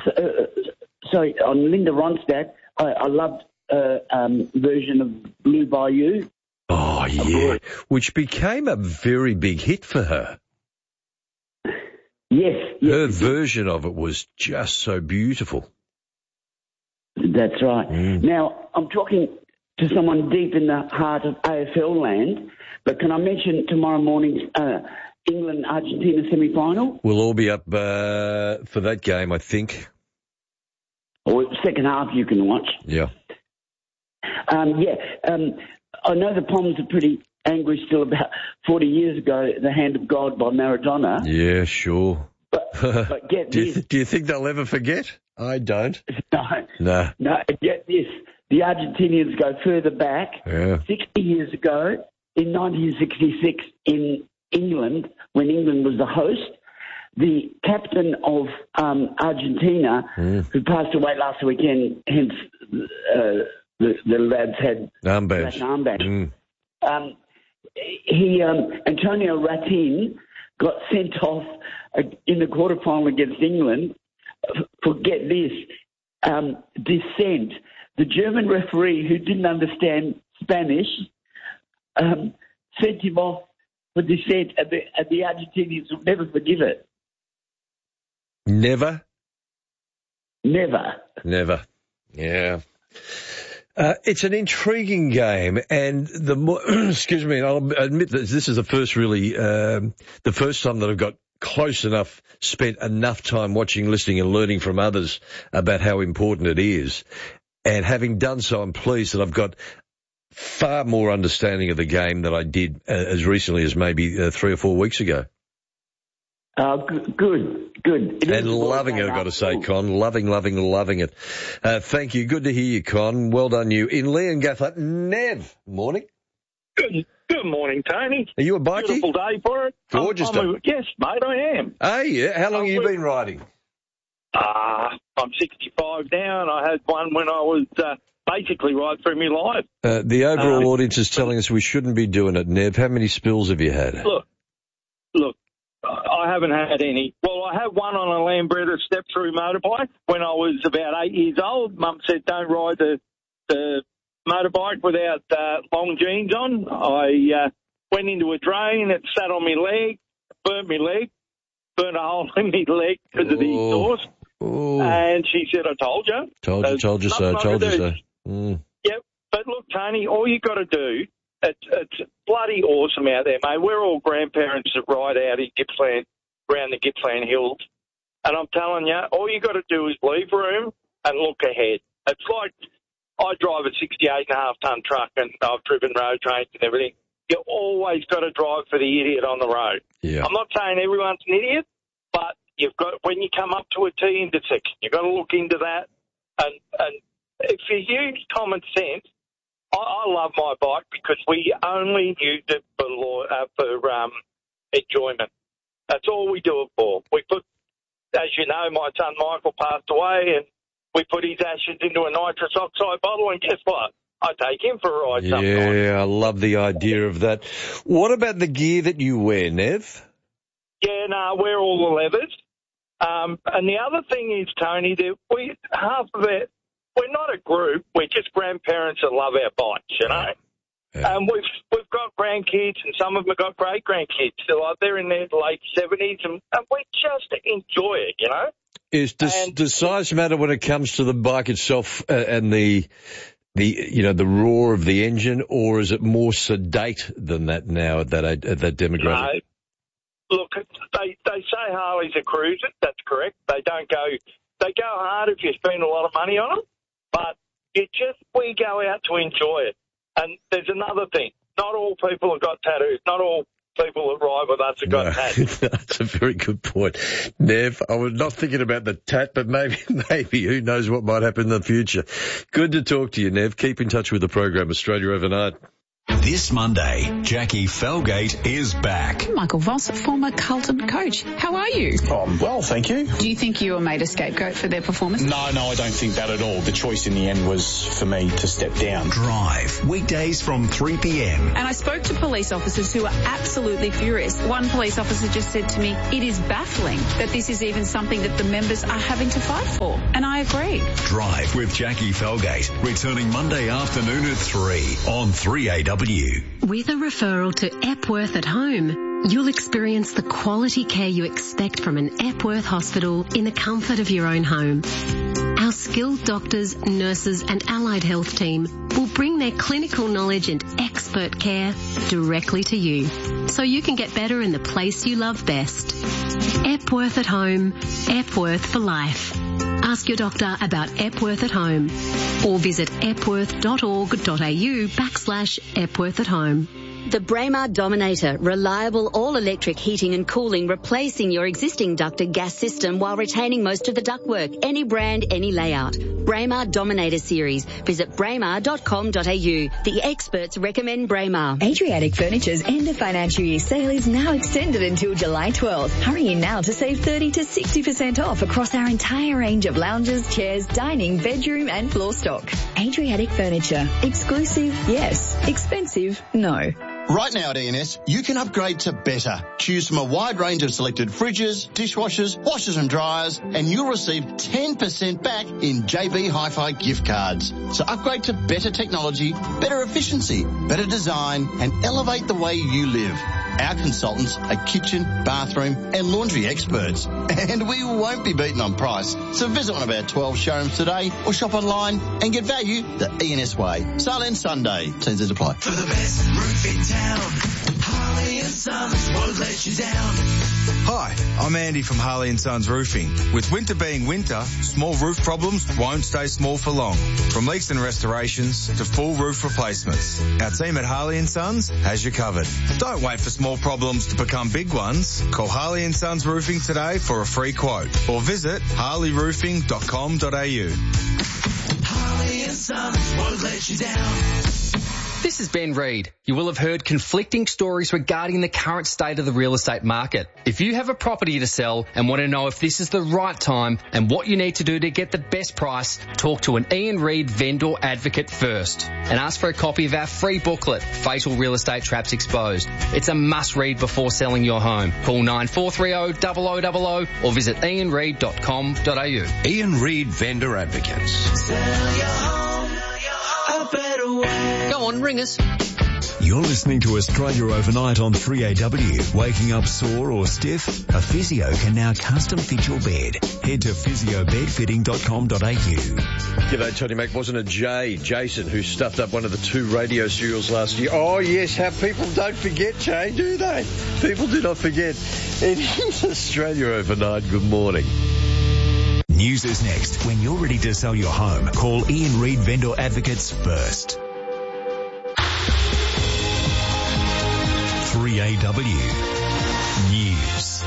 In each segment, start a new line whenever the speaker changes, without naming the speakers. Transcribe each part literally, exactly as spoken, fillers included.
so, uh, sorry, on Linda Ronstadt, I, I loved uh, um, version of Blue Bayou.
Oh, yeah, which became a very big hit for her.
Yes, yes.
Her version of it was just so beautiful.
That's right.
Mm.
Now, I'm talking to someone deep in the heart of A F L land, but can I mention tomorrow morning's uh, England-Argentina semi-final?
We'll all be up uh, for that game, I think.
Or second half you can watch.
Yeah.
Um, yeah, um, I know the Poms are pretty angry still about forty years ago, The Hand of God by Maradona.
Yeah, sure.
But, but get
do,
this.
You, do you think they'll ever forget? I don't.
No.
No.
No, get this. The Argentinians go further back.
Yeah.
sixty years ago, in nineteen sixty-six, in England, when England was the host, the captain of um, Argentina,
mm.
who passed away last weekend, hence uh, the, the lads had
armbands.
armbands.
Mm.
Um, he, um, Antonio Ratin, got sent off uh, in the quarterfinal against England for, get this, um, dissent. The German referee, who didn't understand Spanish, um, sent him off for dissent, and the, and the Argentinians will never forgive it.
Never?
Never.
Never. Yeah. Uh, it's an intriguing game, and the more, excuse me, I'll admit that this is the first really, um, the first time that I've got close enough, spent enough time watching, listening and learning from others about how important it is. And having done so, I'm pleased that I've got far more understanding of the game than I did uh, as recently as maybe uh, three or four weeks ago.
Uh, good, good. good.
And loving it, I've got to say, Con. Loving, loving, loving it. Uh, thank you. Good to hear you, Con. Well done, you. In Leongatha, Nev. Morning.
Good, good morning, Tony.
Are you a bikie?
Beautiful day for it.
Gorgeous
I'm, I'm
day.
A, yes, mate, I am.
Oh, yeah. How long
I'm
have you
with,
been riding?
Uh, I'm sixty-five now, and I had one when I was uh, basically right through my life.
Uh, the overall
um,
audience is telling us we shouldn't be doing it, Nev. How many spills have you had?
Look, look, I haven't had any. Well, I had one on a Lambretta step-through motorbike when I was about eight years old. Mum said, don't ride the, the motorbike without uh, long jeans on. I uh, went into a drain, it sat on my leg, burnt my leg, burnt a hole in my leg because of the exhaust.
Oh.
And she said, I told you.
Told you, told you so, told you so.
Mm. Yep. But look, Tony, all you got to do, it's, it's bloody awesome out there, mate. We're all grandparents that ride out in Gippsland, around the Gippsland Hills. And I'm telling you, all you got to do is leave room and look ahead. It's like I drive a sixty-eight and a half ton truck and I've driven road trains and everything. You always got to drive for the idiot on the road.
Yeah.
I'm not saying everyone's an idiot, but you've got, when you come up to a T intersection, you've got to look into that. And, and if you use common sense, I, I love my bike because we only use it for, uh, for um, enjoyment. That's all we do it for. We put, as you know, my son Michael passed away, and we put his ashes into a nitrous oxide bottle, and guess what? I take him for a ride sometimes.
Yeah, I love the idea of that. What about the gear that you wear, Nev?
Yeah, no, we're all the leathers. Um, and the other thing is, Tony, that we half of it, we're not a group. We're just grandparents that love our bikes, you know. Yeah. And we've we've got grandkids, and some of them have got great grandkids. They're like they're in their late seventies, and, and we just enjoy it, you know.
Is does,
and,
does size matter when it comes to the bike itself uh, and the the you know the roar of the engine, or is it more sedate than that now at that at that demographic?
No, look, they they say Harleys are cruisers. That's correct. They don't go. They go hard if you spend a lot of money on them, but you just we go out to enjoy it. And there's another thing. Not all people have got tattoos. Not all people that ride with us have got
no,
tattoos.
That's a very good point. Nev, I was not thinking about the tat, but maybe, maybe, who knows what might happen in the future. Good to talk to you, Nev. Keep in touch with the program, Australia Overnight.
This Monday, Jackie Felgate is back.
Michael Voss, former Carlton coach. How are you?
Oh, I'm well, thank you.
Do you think you were made a scapegoat for their performance?
No, no, I don't think that at all. The choice in the end was for me to step down.
Drive, weekdays from three p.m.
And I spoke to police officers who are absolutely furious. One police officer just said to me, it is baffling that this is even something that the members are having to fight for. And I agree.
Drive with Jackie Felgate, returning Monday afternoon at three on three A W.
With a referral to Epworth at Home, you'll experience the quality care you expect from an Epworth hospital in the comfort of your own home. Our skilled doctors, nurses and allied health team will bring their clinical knowledge and expert care directly to you, so you can get better in the place you love best. Epworth at Home, Epworth for life. Ask your doctor about Epworth at Home or visit epworth.org.au backslash Epworth at Home.
The Braemar Dominator, reliable all-electric heating and cooling, replacing your existing ducted gas system while retaining most of the ductwork. Any brand, any layout. Braemar Dominator series. Visit braemar dot com dot a u. The experts recommend Braemar.
Adriatic Furniture's end of financial year sale is now extended until July twelfth. Hurry in now to save thirty to sixty percent off across our entire range of lounges, chairs, dining, bedroom and floor stock. Adriatic Furniture. Exclusive, yes. Expensive, no.
Right now at E and S, you can upgrade to better. Choose from a wide range of selected fridges, dishwashers, washers and dryers, and you'll receive ten percent back in J B Hi-Fi gift cards. So upgrade to better technology, better efficiency, better design, and elevate the way you live. Our consultants are kitchen, bathroom and laundry experts. And we won't be beaten on price. So visit one of our twelve showrooms today or shop online and get value the E and S way. Sale ends Sunday. T and Cs apply.
For the best roof in town, Harley and Sons won't let you down.
Hi, I'm Andy from Harley and Sons Roofing. With winter being winter, small roof problems won't stay small for long. From leaks and restorations to full roof replacements, our team at Harley and Sons has you covered. Don't wait for small problems to become big ones. Call Harley and Sons Roofing today for a free quote or visit harley roofing dot com dot a u.
Harley and Sons won't let you down.
This is Ben Reid. You will have heard conflicting stories regarding the current state of the real estate market. If you have a property to sell and want to know if this is the right time and what you need to do to get the best price, talk to an Ian Reid vendor advocate first and ask for a copy of our free booklet, Fatal Real Estate Traps Exposed. It's a must read before selling your home. Call nine four three zero, zero zero zero zero or visit ian reid dot com dot a u.
Ian Reid Vendor Advocates.
Sell your home a better way.
Go on, ring us.
You're listening to Australia Overnight on three A W. Waking up sore or stiff? A physio can now custom fit your bed. Head to physio bed fitting dot com dot a u.
G'day, Tony Mac. Wasn't it Jay, Jason, who stuffed up one of the two radio serials last year? Oh, yes, how people don't forget, Jay, do they? People do not forget. It is Australia Overnight. Good morning.
News is next. When you're ready to sell your home, call Ian Reid Vendor Advocates first. three A W News.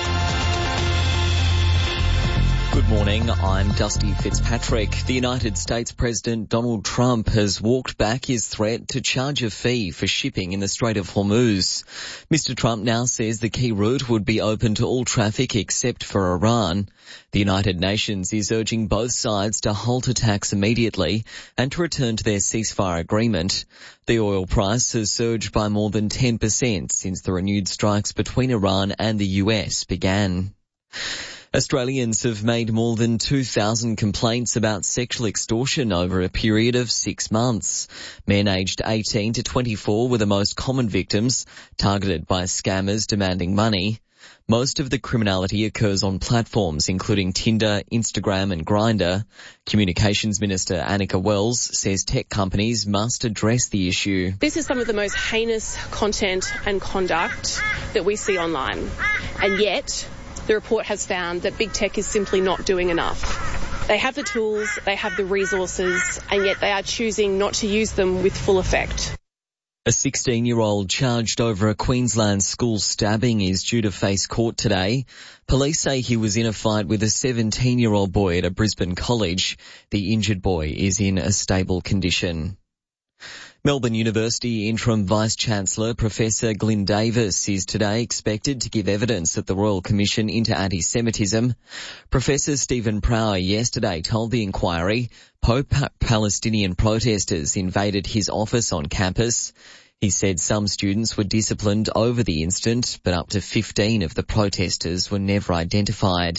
Good morning, I'm Dusty Fitzpatrick. The United States President Donald Trump has walked back his threat to charge a fee for shipping in the Strait of Hormuz. Mister Trump now says the key route would be open to all traffic except for Iran. The United Nations is urging both sides to halt attacks immediately and to return to their ceasefire agreement. The oil price has surged by more than ten percent since the renewed strikes between Iran and the U S began. Australians have made more than two thousand complaints about sexual extortion over a period of six months. Men aged eighteen to twenty-four were the most common victims, targeted by scammers demanding money. Most of the criminality occurs on platforms including Tinder, Instagram and Grindr. Communications Minister Annika Wells says tech companies must address the issue.
This is some of the most heinous content and conduct that we see online. And yet, the report has found that big tech is simply not doing enough. They have the tools, they have the resources, and yet they are choosing not to use them with full effect.
A sixteen-year-old charged over a Queensland school stabbing is due to face court today. Police say he was in a fight with a seventeen-year-old boy at a Brisbane college. The injured boy is in a stable condition. Melbourne University Interim Vice-Chancellor Professor Glyn Davis is today expected to give evidence at the Royal Commission into Anti-Semitism. Professor Stephen Prower yesterday told the inquiry pro-Palestinian protesters invaded his office on campus. He said some students were disciplined over the incident, but up to fifteen of the protesters were never identified.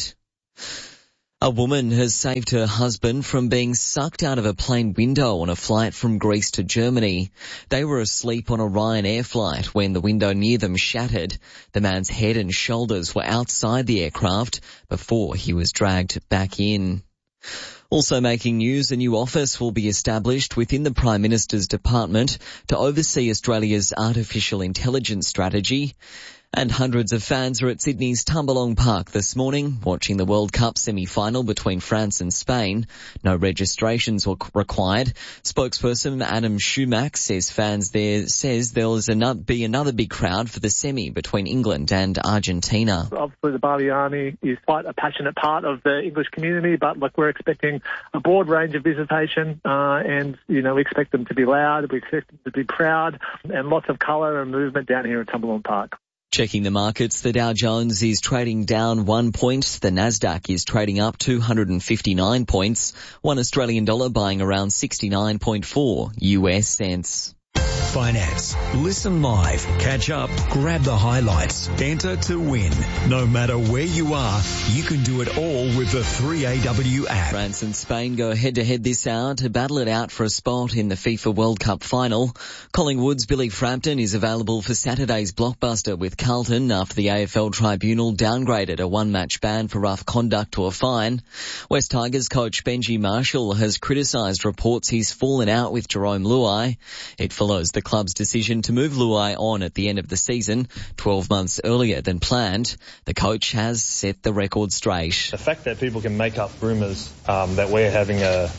A woman has saved her husband from being sucked out of a plane window on a flight from Greece to Germany. They were asleep on a Ryanair flight when the window near them shattered. The man's head and shoulders were outside the aircraft before he was dragged back in. Also making news, a new office will be established within the Prime Minister's department to oversee Australia's artificial intelligence strategy. And hundreds of fans are at Sydney's Tumbalong Park this morning, watching the World Cup semi-final between France and Spain. No registrations were required. Spokesperson Adam Schumack says fans there says there will be another big crowd for the semi between England and Argentina.
Obviously, the Barbiani is quite a passionate part of the English community, but look, we're expecting a broad range of visitation, uh, and you know we expect them to be loud, we expect them to be proud, and lots of colour and movement down here at Tumbalong Park.
Checking the markets, the Dow Jones is trading down one point. The Nasdaq is trading up two hundred fifty-nine points. One Australian dollar buying around sixty-nine point four U S cents.
Finance. Listen live, catch up, grab the highlights, enter to win. No matter where you are, you can do it all with the three A W app.
France and Spain go head-to-head this hour to battle it out for a spot in the FIFA World Cup final. Collingwood's Billy Frampton is available for Saturday's blockbuster with Carlton after the A F L Tribunal downgraded a one-match ban for rough conduct to a fine. West Tigers coach Benji Marshall has criticised reports he's fallen out with Jerome Luai. It follows the club's decision to move Luai on at the end of the season, twelve months earlier than planned. The coach has set the record straight.
The fact that people can make up rumours um, that we're having a,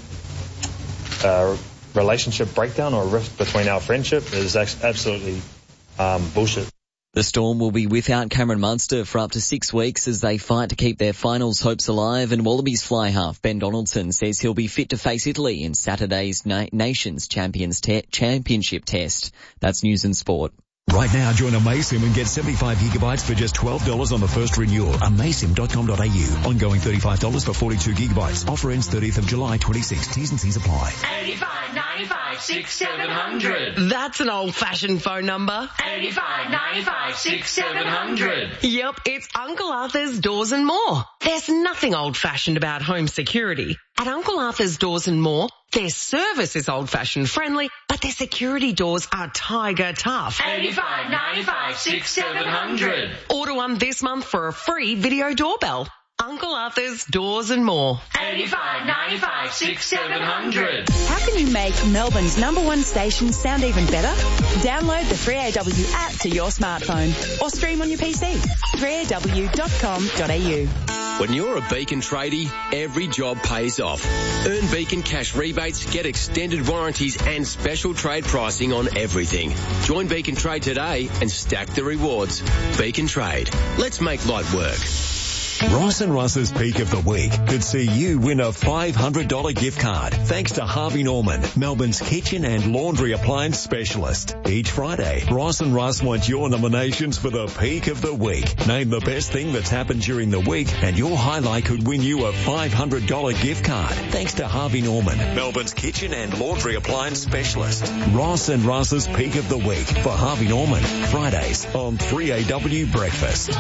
a relationship breakdown or a rift between our friendship is absolutely um, bullshit.
The Storm will be without Cameron Munster for up to six weeks as they fight to keep their finals hopes alive, and Wallabies fly half Ben Donaldson says he'll be fit to face Italy in Saturday's Na- Nations Champions te- Championship test. That's News and Sport.
Right now, join Amaysim and get seventy-five gigabytes for just twelve dollars on the first renewal. Amaysim dot com dot a u. Ongoing thirty-five dollars for forty-two gigabytes. Offer ends thirtieth of July twenty-six. T's and C's apply.
eighty-five ninety-five six seven hundred.
That's an old-fashioned phone number.
eighty-five ninety-five six seven hundred.
Yep, it's Uncle Arthur's Doors and More. There's nothing old-fashioned about home security. At Uncle Arthur's Doors and More, their service is old-fashioned friendly, but their security doors are tiger tough.
eighty-five ninety-five six seven hundred.
Order one this month for a free video doorbell. Uncle Arthur's Doors and More.
eighty-five ninety-five six seven hundred.
How can you make Melbourne's number one station sound even better? Download the three A W app to your smartphone or stream on your P C. three A W dot com dot a u.
When you're a Beacon tradie, every job pays off. Earn Beacon cash rebates, get extended warranties and special trade pricing on everything. Join Beacon Trade today and stack the rewards. Beacon Trade. Let's make light work.
Ross and Russ's Peak of the Week could see you win a five hundred dollars gift card thanks to Harvey Norman, Melbourne's kitchen and laundry appliance specialist. Each Friday, Ross and Russ want your nominations for the Peak of the Week. Name the best thing that's happened during the week and your highlight could win you a five hundred dollars gift card thanks to Harvey Norman, Melbourne's kitchen and laundry appliance specialist. Ross and Russ's Peak of the Week for Harvey Norman, Fridays on three A W Breakfast.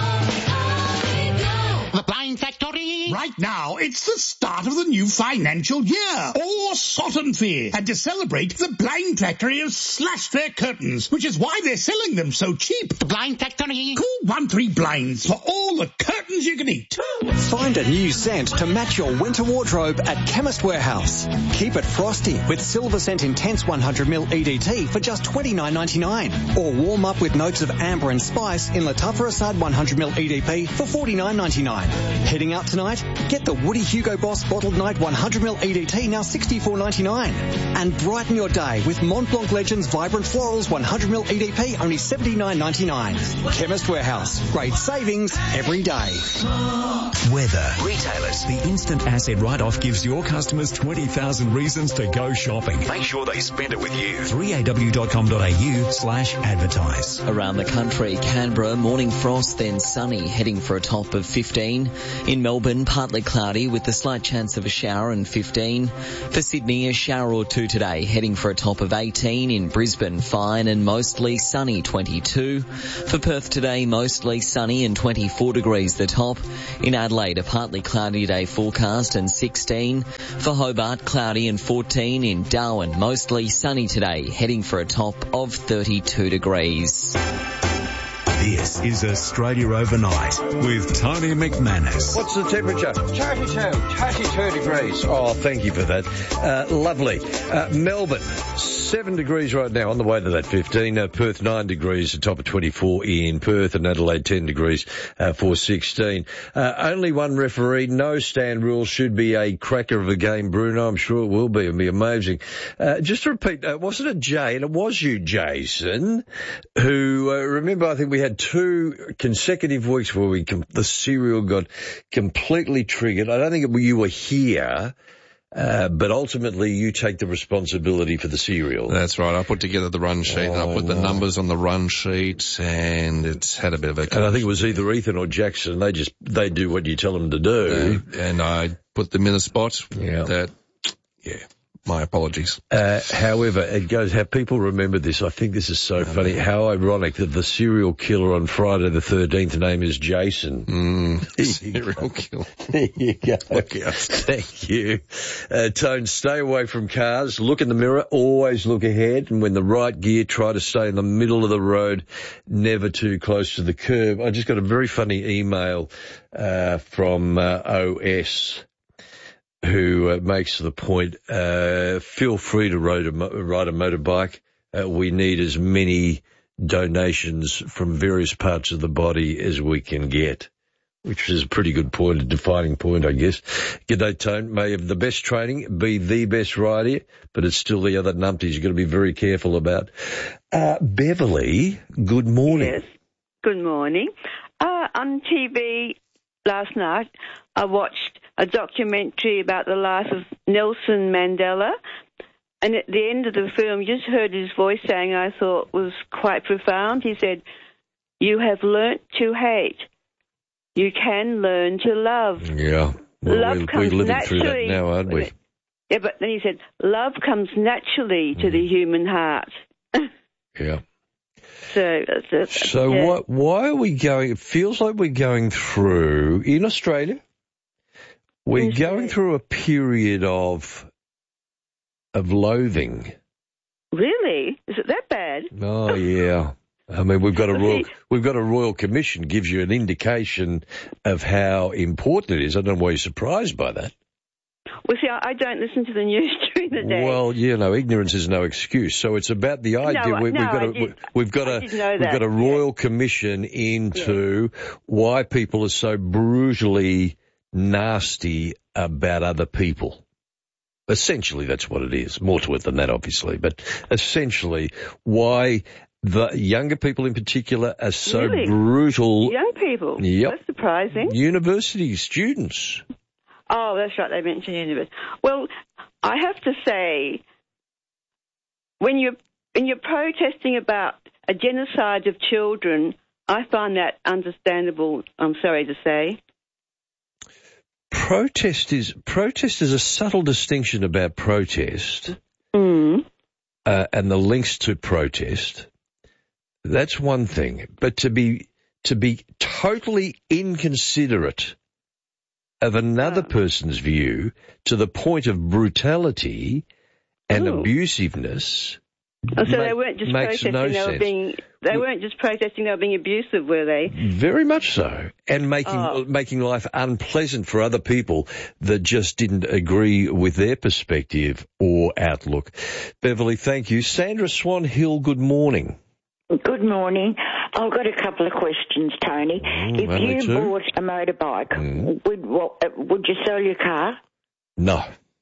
The Blind Factory. Right now, it's the start of the new financial year, or Sotton Fair. And to celebrate, the Blind Factory has slashed their curtains, which is why they're selling them so cheap. The Blind Factory. Call one three blinds for all the curtains you can eat.
Find a new scent to match your winter wardrobe at Chemist Warehouse. Keep it frosty with Silver Scent Intense one hundred milliliter E D T for just twenty-nine ninety-nine. Or warm up with notes of amber and spice in Latafra Assad one hundred milliliter E D P for forty-nine ninety-nine. Heading out tonight? Get the Woody Hugo Boss Bottled Night one hundred milliliter E D T, now sixty-four ninety-nine. And brighten your day with Mont Blanc Legends Vibrant Florals one hundred milliliter E D P, only seventy-nine ninety-nine. Chemist Warehouse. Great savings every day.
Weather. Retailers. The instant asset write-off gives your customers twenty thousand reasons to go shopping. Make sure they spend it with you. three a w dot com dot a u slash advertise.
Around the country, Canberra, morning frost, then sunny, heading for a top of fifteen. In Melbourne, partly cloudy with a slight chance of a shower and fifteen. For Sydney, a shower or two today, heading for a top of eighteen. In Brisbane, fine and mostly sunny, twenty-two. For Perth today, mostly sunny and twenty-four degrees the top. In Adelaide, a partly cloudy day forecast and sixteen. For Hobart, cloudy and fourteen. In Darwin, mostly sunny today, heading for a top of thirty-two degrees.
This is Australia Overnight with Tony McManus.
What's the temperature? thirty-two, thirty-two degrees. Oh, thank you for that. Uh, lovely. Uh, Melbourne, seven degrees right now, on the way to that fifteen. Uh, Perth, nine degrees, the top of twenty-four in Perth, and Adelaide, ten degrees uh, for sixteen. Uh, only one referee, no stand rule, should be a cracker of a game, Bruno. I'm sure it will be. It'll be amazing. Uh, just to repeat, uh, wasn't it Jay, and it was you, Jason, who, uh, remember, I think we had two consecutive weeks where we com- the serial got completely triggered. I don't think it, you were here, uh, but ultimately you take the responsibility for the serial.
That's right. I put together the run sheet, oh, and I put no. the numbers on the run sheet, and it's had a bit of a...
And I think it was either Ethan or Jackson. They just, they do what you tell them to do.
Uh, and I put them in a spot
yeah.
that, yeah... My apologies.
Uh, however, it goes, how people remember this. I think this is so funny. How ironic that the serial killer on Friday the thirteenth name is Jason.
Mm, serial killer.
There you go.
Look out.
Thank you. Uh, Tone, stay away from cars. Look in the mirror. Always look ahead. And when the right gear, try to stay in the middle of the road, never too close to the curb. I just got a very funny email uh, from uh, O S. Who uh, makes the point, uh, feel free to ride a, ride a motorbike. Uh, we need as many donations from various parts of the body as we can get, which is a pretty good point, a defining point, I guess. G'day, Tone. May have the best training, be the best rider, but it's still the other numpties you've got to be very careful about. Uh, Beverly, good morning.
Yes, good morning. Uh, on T V last night, I watched a documentary about the life of Nelson Mandela, and at the end of the film, you just heard his voice saying, I thought was quite profound. He said, "You have learnt to hate. You can learn to love."
Yeah, well,
love
we,
comes
we're living
naturally.
through that now, aren't we?
Yeah, but then he said, love comes naturally to mm. the human heart.
Yeah.
So, that's,
so
yeah.
what, why are we going, it feels like we're going through, in Australia, we're going through a period of of loathing.
Really? Is it that bad?
Oh, yeah. I mean, we've got a royal, we've got a royal commission, gives you an indication of how important it is. I don't know why you're surprised by that.
Well, see, I don't listen to the news during the day.
Well, you know, ignorance is no excuse. So it's about the idea.
No,
we,
no,
we've got
I
a,
did,
we've got
I
a,
did know
we've
that.
got a royal
yeah.
commission into
yeah.
why people are so brutally nasty about other people. Essentially, that's what it is. More to it than that, obviously, but essentially, why the younger people in particular are so
really?
brutal.
Young people?
Yep.
That's surprising.
University students.
Oh, that's right. They mentioned university. Well, I have to say, when you're when you're protesting about a genocide of children, I find that understandable. I'm sorry to say.
Protest is protest is a subtle distinction about protest
mm.
uh, and the links to protest. That's one thing, but to be to be totally inconsiderate of another oh. person's view to the point of brutality and Ooh. abusiveness.
Oh, so
ma-
they weren't just
protesting;
no
they
were being they weren't just protesting; they were being abusive, were they?
Very much so, and making
oh.
making life unpleasant for other people that just didn't agree with their perspective or outlook. Beverly, thank you. Sandra Swan Hill, good morning.
Good morning.
I've got a couple of questions, Tony.
Mm,
if
only
you
two?
bought a motorbike,
Mm.
would, what, uh, would you sell your car?
No.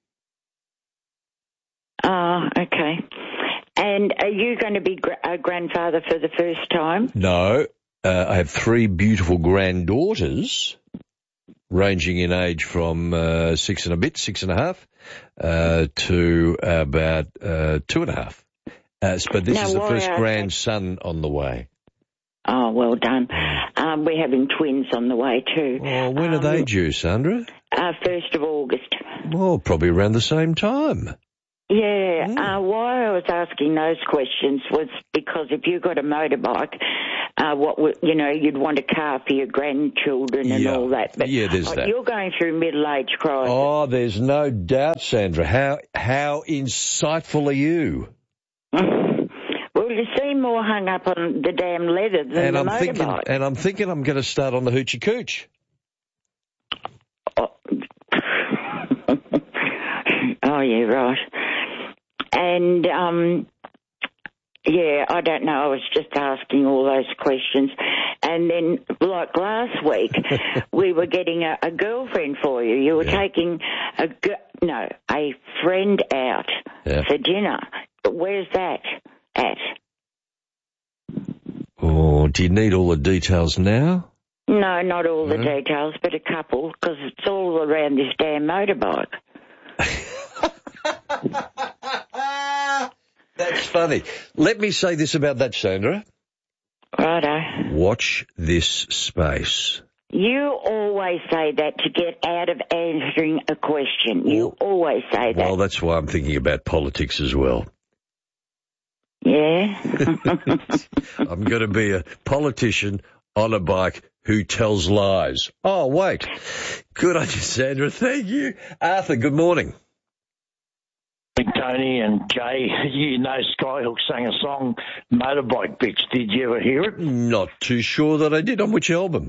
Ah, okay. And are you going to be gra- a grandfather for the first time?
No. Uh, I have three beautiful granddaughters, ranging in age from uh, six and a bit, six and a half, uh, to about uh, two and a half. Uh, but this
Now,
is the
why
first
are
grandson on the way.
Oh, well done. Um, we're having twins on the way too.
Oh, when are they due, Sandra?
Uh, first of August.
Well, probably around the same time.
Yeah, uh, why I was asking those questions was because if you got a motorbike, uh, what would, you know, you'd want a car for your grandchildren and
Yeah.
all that. But
Yeah, there's
uh,
that.
You're going through middle-age crisis.
Oh, there's no doubt, Sandra. How how insightful are you?
Well, you seem more hung up on the damn leather than
And
the
I'm
motorbike.
thinking, and I'm thinking, I'm going to start on the hoochie cooch.
Oh, yeah, right. And, um, yeah, I don't know. I was just asking all those questions. And then, like last week, we were getting a, a girlfriend for you. You were
Yeah.
taking a, gi- no, a friend out
Yeah.
for dinner. Where's that at?
Oh, do you need all the details now?
No, not all the
No?
details, but a couple, because it's all around this damn motorbike.
That's funny. Let me say this about that, Sandra.
Righto.
Watch this space.
You always say that to get out of answering a question. You always say that.
Well, that's why I'm thinking about politics as well.
Yeah?
I'm going to be a politician on a bike who tells lies. Oh, wait. Good on you, Sandra. Thank you. Arthur, good morning.
Tony and Jay, you know Skyhook sang a song, Motorbike Bitch. Did you ever hear it?
Not too sure that I did. On which album?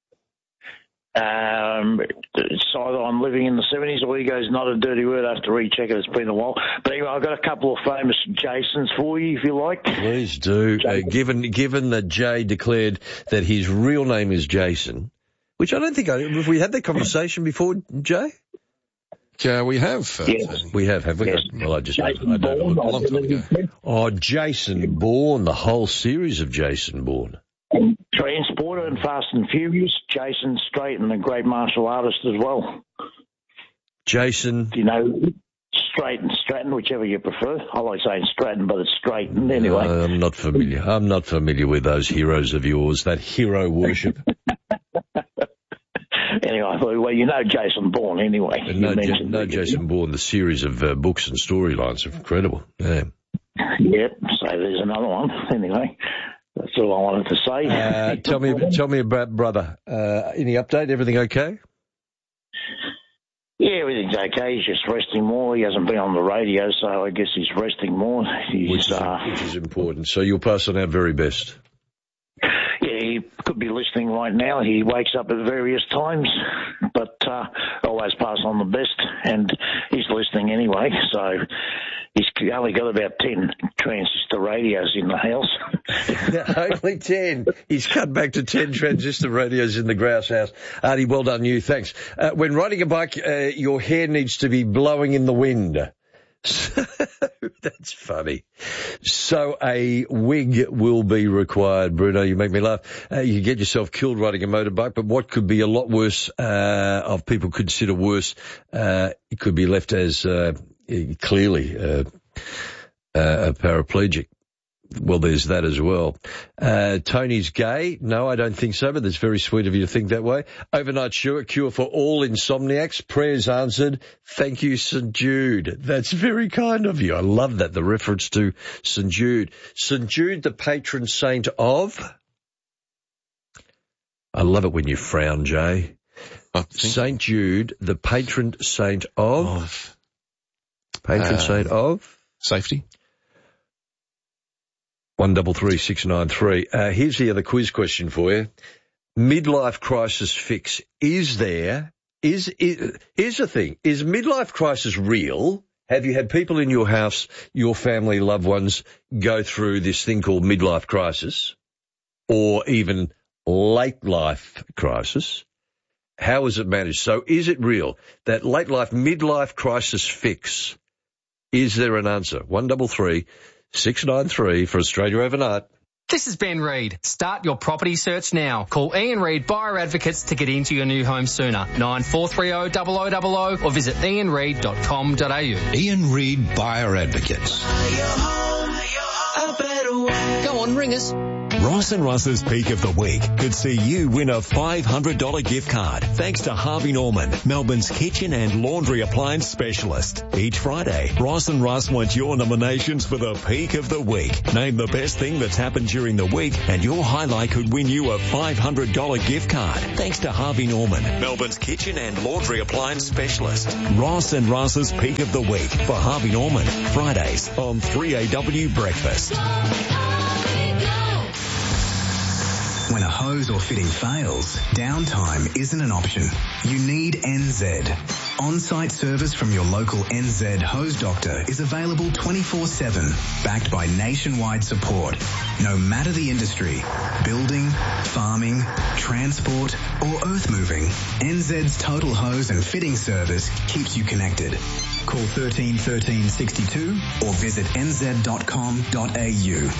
Um, it's either on Living in the seventies or Ego's Not a Dirty Word. I have to recheck it. It's been a while. But anyway, I've got a couple of famous Jasons for you, if you like.
Please do. Uh, given given that Jay declared that his real name is Jason, which I don't think I... Have we had that conversation before, Jay?
Yeah, we have. Uh,
Yes.
We have, have we?
Yes.
Well, I just...
Jason
I don't
Bourne,
know.
I
long time ago.
Oh, Jason Bourne, the whole series of Jason Bourne.
Transporter and Fast and Furious, Jason Stratton, a great martial artist as well.
Jason...
You know, Stratton, Stratton, whichever you prefer. I like saying Stratton, but it's Stratton anyway.
Uh, I'm not familiar. I'm not familiar with those heroes of yours, that hero worship.
Anyway, I thought, well, you know Jason Bourne anyway.
And
You
no, Ja-
mentioned
no
it.
Jason Bourne, the series of uh, books and storylines are incredible. Yeah.
Yep, so there's another one. Anyway, that's all I wanted to say.
Uh, tell me, tell me about brother. Uh, any update? Everything okay?
Yeah, everything's okay. He's just resting more. He hasn't been on the radio, so I guess he's resting more. He's,
Which is,
uh,
which is important. So you'll pass on our very best.
yeah, he could be listening right now. He wakes up at various times, but uh, always pass on the best, and he's listening anyway. So he's only got about ten transistor radios in the house.
Only ten. He's cut back to ten transistor radios in the grouse house. Artie, well done you. Thanks. Uh, when riding a bike, uh, your hair needs to be blowing in the wind. That's funny. So a wig will be required, Bruno. You make me laugh. Uh, you get yourself killed riding a motorbike, but what could be a lot worse, uh, of people consider worse, uh, it could be left as, uh, clearly, uh, uh, a paraplegic. Well, there's that as well. Uh, Tony's gay. No, I don't think so, but that's very sweet of you to think that way. Overnight cure, cure for all insomniacs. Prayers answered. Thank you, Saint Jude. That's very kind of you. I love that, the reference to Saint Jude. Saint Jude, the patron saint of... I love it when you frown, Jay. Saint Jude, the patron saint of...
Of.
Patron
Uh,
saint of...
Safety.
One double three six nine three. Uh, here's the other quiz question for you. Midlife crisis fix. Is there, is, is, here's the thing. Is midlife crisis real? Have you had people in your house, your family, loved ones, go through this thing called midlife crisis? or even late life crisis, how is it managed? So is it real? That late life, midlife crisis fix, is there an answer? one double three six nine three for Australia Overnight.
This is Ben Reid. Start your property search now. Call Ian Reid Buyer Advocates to get into your new home sooner. nine four three zero zero zero zero zero or visit ian reid dot com dot a u.
Ian Reid Buyer Advocates.
Go on, ring us.
Ross and Russ's Peak of the Week could see you win a five hundred dollars gift card thanks to Harvey Norman, Melbourne's kitchen and laundry appliance specialist. Each Friday, Ross and Russ want your nominations for the Peak of the Week. Name the best thing that's happened during the week and your highlight could win you a five hundred dollars gift card thanks to Harvey Norman, Melbourne's kitchen and laundry appliance specialist. Ross and Russ's Peak of the Week for Harvey Norman, Fridays on three A W Breakfast.
When a hose or fitting fails, downtime isn't an option. You need N Z. On-site service from your local N Z hose doctor is available twenty-four seven, backed by nationwide support. No matter the industry, building, farming, transport or earth moving, N Z's total hose and fitting service keeps you connected. Call thirteen thirteen sixty-two or visit n z dot com dot a u.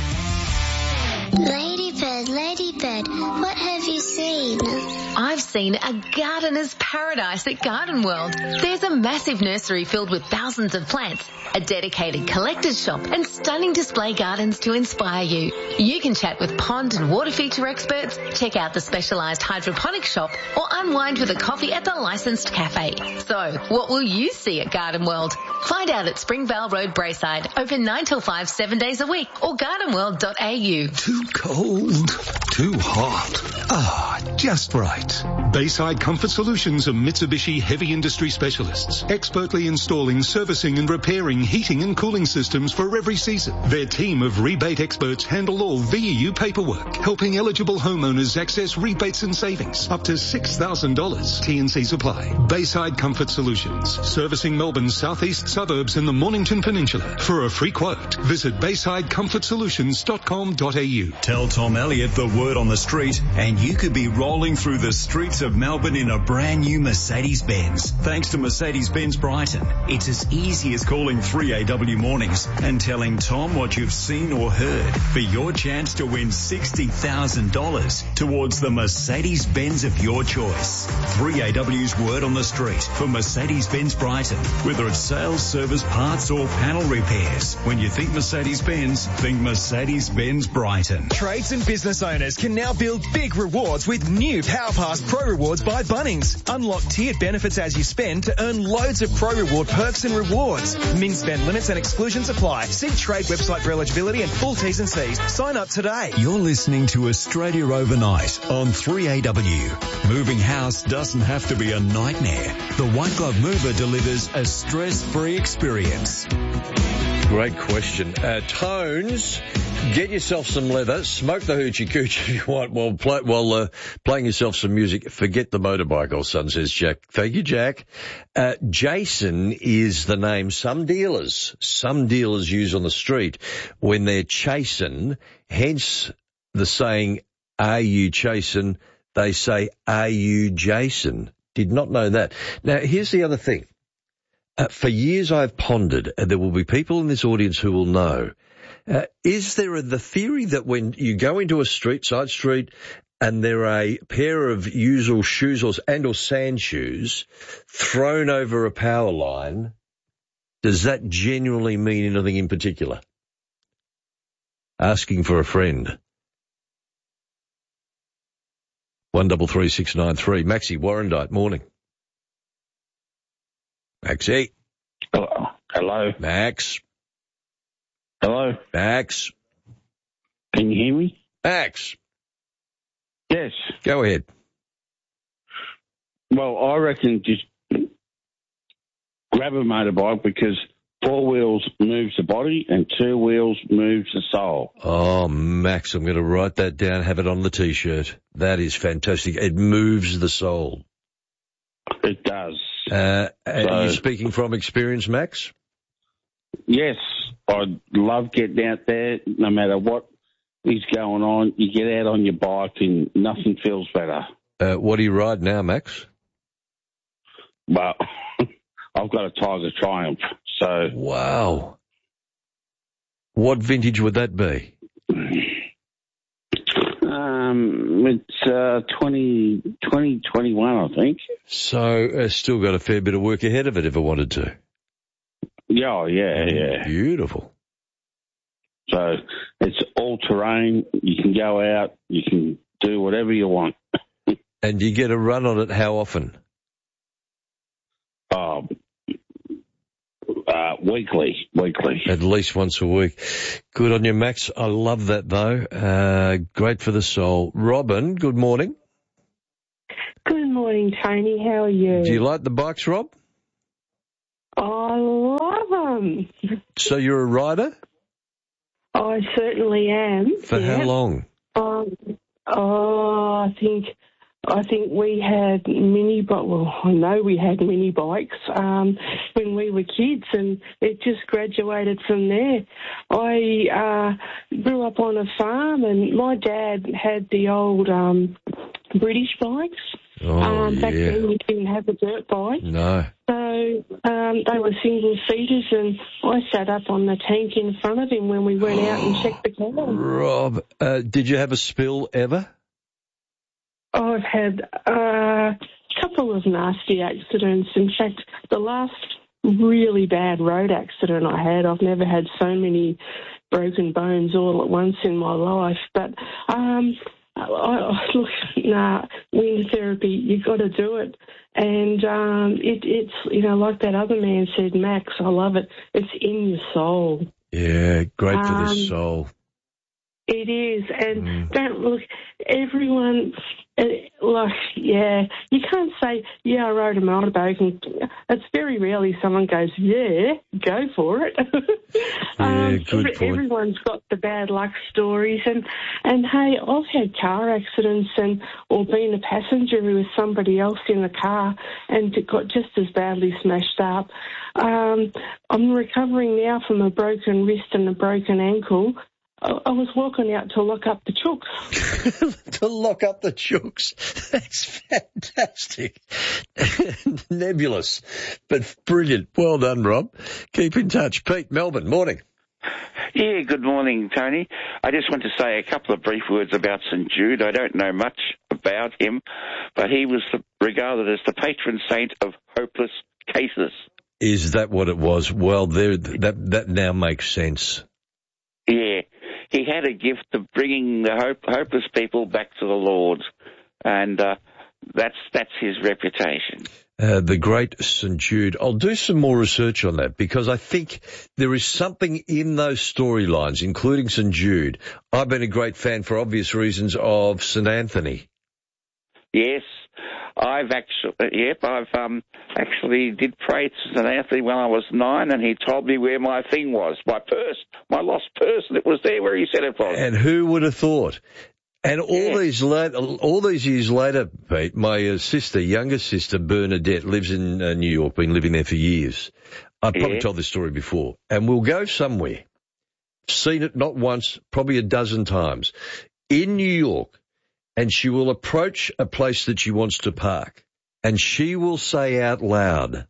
Ladybird, Ladybird, what have you seen?
I've seen a gardener's paradise at Garden World. There's a massive nursery filled with thousands of plants, a dedicated collector's shop and stunning display gardens to inspire you. You can chat with pond and water feature experts, check out the specialised hydroponic shop or unwind with a coffee at the licensed cafe. So, what will you see at Garden World? Find out at Springvale Road, Braeside, open nine till five, seven days a week or garden world dot a u.
Too cold, too hot. Ah, just right. Bayside Comfort Solutions are Mitsubishi heavy industry specialists, expertly installing, servicing and repairing heating and cooling systems for every season. Their team of rebate experts handle all V E U paperwork, helping eligible homeowners access rebates and savings up to six thousand dollars. T and C's apply. Bayside Comfort Solutions, servicing Melbourne's southeast suburbs and the Mornington Peninsula. For a free quote, visit bayside comfort solutions dot com dot a u.
Tell Tom Elliott the word on the street and you could be rolling through the streets of Melbourne in a brand new Mercedes-Benz. Thanks to Mercedes-Benz Brighton, it's as easy as calling three A W Mornings and telling Tom what you've seen or heard for your chance to win sixty thousand dollars towards the Mercedes-Benz of your choice. three A W's word on the street for Mercedes-Benz Brighton. Whether it's sales, service, parts or panel repairs, when you think Mercedes-Benz, think Mercedes-Benz Brighton.
Trades and business owners can now build big rewards with new PowerPass Pro Rewards by Bunnings. Unlock tiered benefits as you spend to earn loads of Pro Reward perks and rewards. Min spend limits and exclusions apply. See Trade website for eligibility and full T's and C's. Sign up today.
You're listening to Australia Overnight on three A W. Moving house doesn't have to be a nightmare. The White Glove Mover delivers a stress-free experience.
Great question. Uh, Tones, get yourself some leather, smoke the hoochie coochie if you want while, play, while uh, playing yourself some music. Forget the motorbike, old son, says Jack. Thank you, Jack. Uh, Jason is the name some dealers, some dealers use on the street when they're chasing, hence the saying, are you chasing? They say, are you Jason? Did not know that. Now, here's the other thing. Uh, for years I've pondered, and there will be people in this audience who will know, uh, is there a, the theory that when you go into a street, side street, and there are a pair of usual shoes or, and or sand shoes thrown over a power line, does that genuinely mean anything in particular? Asking for a friend. One double three six nine three. Maxie Warrandyte, morning. Maxie.
Hello. Hello.
Max.
Hello.
Max.
Can you hear me?
Max.
Yes.
Go ahead.
Well, I reckon just grab a motorbike because four wheels moves the body and two wheels moves the soul.
Oh, Max, I'm going to write that down, have it on the T-shirt. That is fantastic. It moves the soul.
It does.
Uh,
so,
are you speaking from experience, Max?
Yes. I love getting out there no matter what is going on. You get out on your bike and nothing feels better.
Uh, what do you ride now, Max?
Well, I've got a Tiger Triumph, so...
Wow. What vintage would that be?
Um, it's uh, twenty, twenty twenty-one, I think.
So uh, still got a fair bit of work ahead of it if I wanted to.
Yeah, oh, yeah, yeah.
Beautiful.
So it's all terrain. You can go out. You can do whatever you want.
And you get a run on it how often?
Um, uh, weekly, weekly.
At least once a week. Good on you, Max. I love that, though. Uh, great for the soul. Robin, good morning.
Good morning, Tony. How are you?
Do you like the bikes, Rob?
I love them.
So you're a rider?
I certainly am.
For
yeah.
how long?
Um, oh, I think I think we had mini bikes. Well, I know we had mini bikes um, when we were kids, and it just graduated from there. I uh, grew up on a farm, and my dad had the old um, British bikes.
Oh,
um, back
yeah.
then, we didn't have a dirt bike.
No.
So um, they were single seaters, and I sat up on the tank in front of him when we went out and checked the car.
Rob, uh, did you have a spill ever?
I've had uh, a couple of nasty accidents. In fact, the last really bad road accident I had, I've never had so many broken bones all at once in my life. But um, I, I, look, nah, wind therapy, you've got to do it. And um, it, it's, you know, like that other man said, Max, I love it. It's in your soul.
Yeah, great for
Um,
the soul.
It is, and
Mm.
don't look, everyone, uh, like, yeah, you can't say, yeah, I rode a motorbike, and it's very rarely someone goes, yeah, go for it.
Yeah, good
every-
point.
Everyone's got the bad luck stories, and, and hey, I've had car accidents and or been a passenger with somebody else in the car and it got just as badly smashed up. Um, I'm recovering now from a broken wrist and a broken ankle. I was walking out to lock up the chooks.
To lock up the chooks. That's fantastic. Nebulous, but brilliant. Well done, Rob. Keep in touch. Pete, Melbourne, morning.
Yeah, good morning, Tony. I just want to say a couple of brief words about Saint Jude. I don't know much about him, but he was regarded as the patron saint of hopeless cases.
Is that what it was? Well, there, that that now makes sense.
Yeah, he had a gift of bringing the hope, hopeless people back to the Lord, and uh, that's that's his reputation.
Uh, the great Saint Jude. I'll do some more research on that because I think there is something in those storylines, including Saint Jude. I've been a great fan, for obvious reasons, of Saint Anthony.
Yes, I've actually, yep, I've um, actually did pray to Saint Anthony when I was nine, and he told me where my thing was, my purse, my lost purse, and it was there where he said it was.
And who would have thought? And all
Yeah.
these later, all these years later, Pete, my uh, sister, younger sister Bernadette, lives in uh, New York. Been living there for years. I've probably
Yeah.
told this story before. And we'll go somewhere. Seen it not once, probably a dozen times in New York. And she will approach a place that she wants to park, and she will say out loud,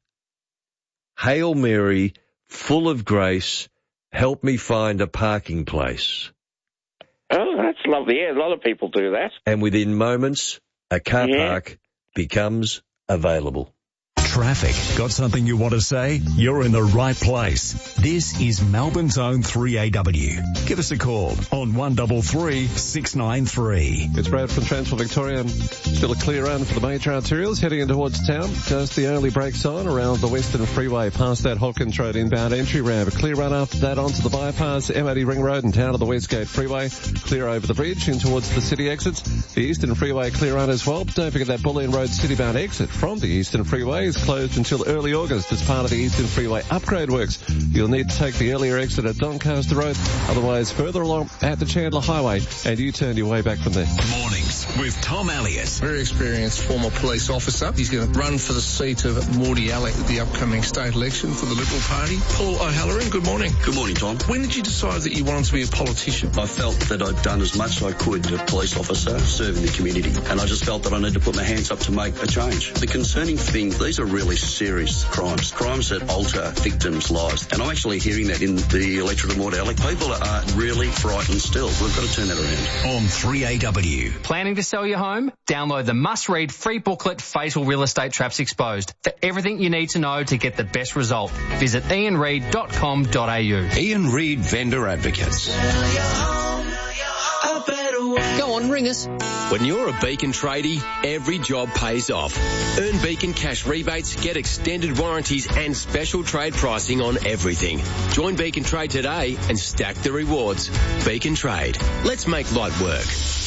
"Hail Mary, full of grace, help me find a parking place."
Oh, that's lovely. Yeah, a lot of people do that.
And within moments, a car
Yeah.
park becomes available.
Traffic. Got something you want to say? You're in the right place. This is Melbourne's own three A W. Give us a call on one three three, six nine three.
It's Brad from Transport Victoria. Still a clear run for the major arterials heading in towards town. Just the early brake sign around the Western Freeway past that Hopkins Road inbound entry ramp. A clear run after that onto the bypass, M eighty Ring Road and down to the Westgate Freeway. Clear over the bridge in towards the city exits. The Eastern Freeway clear run as well. But don't forget that Bulleen Road citybound exit from the Eastern Freeway is closed until early August as part of the Eastern Freeway upgrade works. You'll need to take the earlier exit at Doncaster Road, otherwise further along at the Chandler Highway, and you turn your way back from there.
Mornings with Tom Elliott.
Very experienced former police officer. He's going to run for the seat of Morty Alec at the upcoming state election for the Liberal Party. Paul O'Halloran, good morning.
Good morning, Tom.
When did you decide that you wanted to be a politician?
I felt that I'd done as much as I could as a police officer serving the community, and I just felt that I needed to put my hands up to make a change. The concerning thing, these are really serious crimes, crimes that alter victims' lives, and I'm actually hearing that in the electorate of Morty Alec. People are really frightened still. We've got to turn that around.
On three A W.
Planning to sell your home? Download the must-read free booklet, Fatal Real Estate Traps Exposed, for everything you need to know to get the best result. Visit ian reid dot com dot a u.
Ian Reid Vendor Advocates.
Go on, ring us. When you're a Beacon tradie, every job pays off. Earn Beacon cash rebates, get extended warranties and special trade pricing on everything. Join Beacon Trade today and stack the rewards. Beacon Trade. Let's make light work.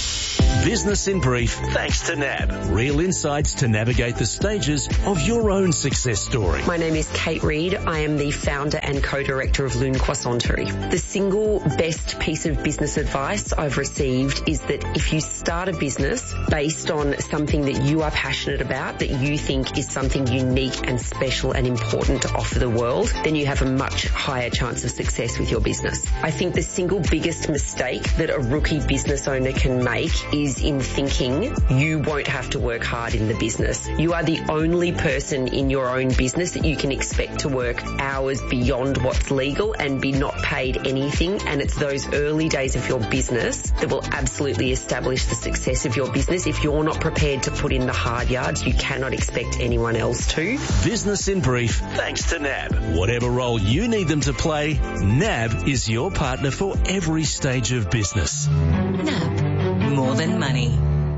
Business in Brief, thanks to N A B. Real insights to navigate the stages of your own success story.
My name is Kate Reid. I am the founder and co-director of Lune Croissantry. The single best piece of business advice I've received is that if you start a business based on something that you are passionate about, that you think is something unique and special and important to offer the world, then you have a much higher chance of success with your business. I think the single biggest mistake that a rookie business owner can make is in thinking you won't have to work hard in the business. You are the only person in your own business that you can expect to work hours beyond what's legal and be not paid anything. And it's those early days of your business that will absolutely establish the success of your business. If you're not prepared to put in the hard yards, you cannot expect anyone else to.
Business in Brief, thanks to N A B. Whatever role you need them to play, N A B is your partner for every stage of business.
N A B. More than money.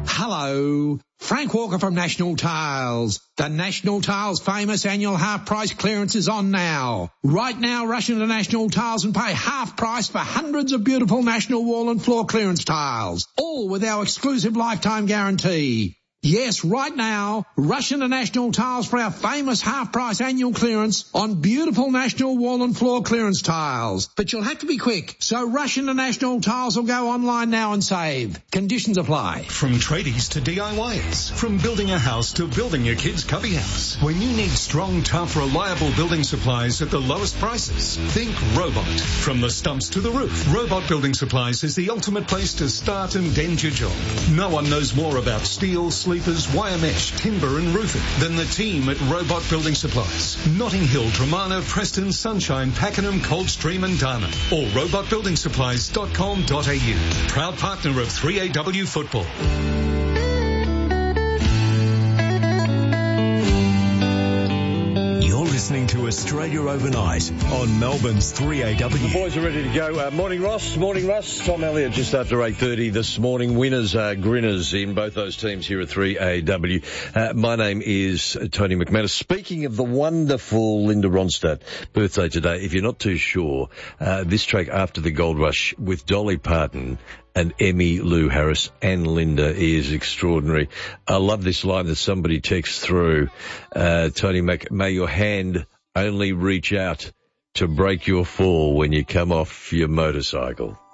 Hello, Frank Walker from National Tiles. The National Tiles famous annual half price clearance is on now. Right now, rush into National Tiles and pay half price for hundreds of beautiful National wall and floor clearance tiles, all with our exclusive lifetime guarantee. Yes, right now, rush into National Tiles for our famous half-price annual clearance on beautiful National wall and floor clearance tiles. But you'll have to be quick, so rush into National Tiles or go online now and save. Conditions apply.
From tradies to D I Yers, from building a house to building your kid's cubby house. When you need strong, tough, reliable building supplies at the lowest prices, think Robot. From the stumps to the roof, Robot Building Supplies is the ultimate place to start and end your job. No one knows more about steel, sleep, wire mesh, timber and roofing than the team at Robot Building Supplies. Notting Hill, Dramana, Preston, Sunshine, Pakenham, Coldstream and Darman. Or robot building supplies dot com dot a u. Proud partner of three A W Football.
Listening to Australia Overnight on Melbourne's three A W.
The boys are ready to go. Uh, morning, Ross. Morning, Russ. Tom Elliott just after eight thirty this morning. Winners are grinners in both those teams here at three A W. Uh, my name is Tony McManus. Speaking of the wonderful Linda Ronstadt birthday today, if you're not too sure, uh, this track After the Gold Rush with Dolly Parton and Emmy Lou Harris and Linda is extraordinary. I love this line that somebody texts through. Uh, Tony Mac, may your hand only reach out to break your fall when you come off your motorcycle.